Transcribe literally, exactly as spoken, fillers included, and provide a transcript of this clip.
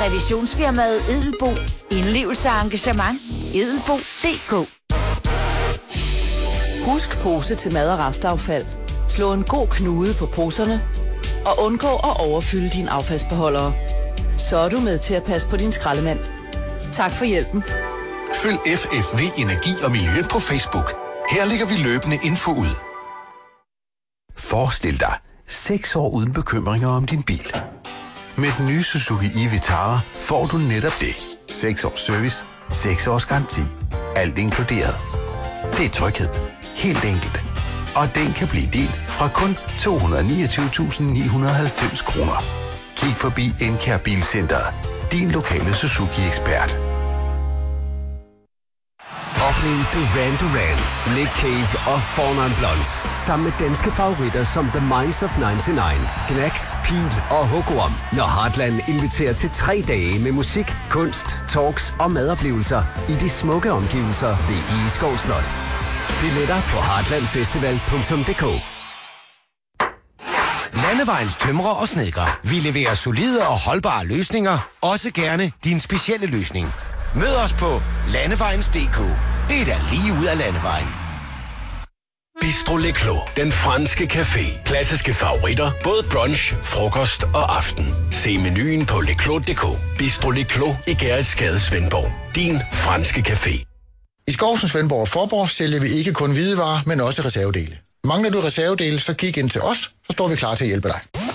Revisionsfirmaet Edelbo. Indlevelse og engagement. Edelbo punktum d k. Husk pose til mad og restaffald. Slå en god knude på poserne og undgå at overfylde dine affaldsbeholdere. Så er du med til at passe på din skraldemand. Tak for hjælpen. Følg F F V Energi og Miljø på Facebook. Her lægger vi løbende info ud. Forestil dig seks år uden bekymringer om din bil. Med den nye Suzuki e-Vitara får du netop det. seks års service, seks års garanti. Alt inkluderet. Det er tryghed. Helt enkelt. Og den kan blive din fra kun to hundrede og niogtyve tusind ni hundrede og halvfems kroner. Kig forbi Enkær Bilcenteret. Din lokale Suzuki-ekspert. Oplev Duran Duran, Nick Cave og Four Non Blondes sammen med danske favoritter som The Minds of nioghalvfems, Gnax, Pete og Hugoam, når Heartland inviterer til tre dage med musik, kunst, talks og madoplevelser i de smukke omgivelser ved Egeskov Slot. Billetter på heartlandfestival punktum d k. Landevejens tømrer og snedkere. Vi leverer solide og holdbare løsninger, også gerne din specielle løsning. Mød os på landevejens punktum d k. Det er da lige ud af landevejen. Bistro Le Clos, den franske café. Klassiske favoritter, både brunch, frokost og aften. Se menuen på leclos punktum d k. Bistro Le Clos i Gerritsgade, Svendborg. Din franske café. I Skovsen, Svendborg og Forborg sælger vi ikke kun hvidevarer, men også reservedele. Mangler du reservedele, så kig ind til os, så står vi klar til at hjælpe dig.